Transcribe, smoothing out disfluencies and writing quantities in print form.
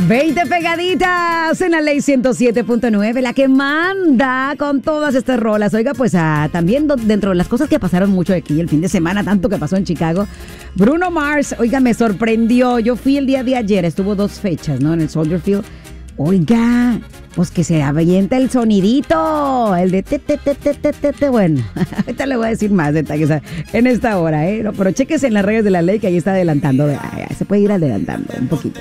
20 pegaditas en la ley 107.9, la que manda con todas estas rolas. Oiga, pues también dentro de las cosas que pasaron mucho aquí el fin de semana, tanto que pasó en Chicago, Bruno Mars, oiga, me sorprendió. Yo fui el día de ayer, estuvo 2 fechas, ¿no? En el Soldier Field. Oiga, pues que se avienta el sonidito, el de te. Bueno, ahorita le voy a decir más detalles en esta hora, ¿eh? No, pero chéquese en las redes de la ley que ahí está adelantando. Se puede ir adelantando un poquito.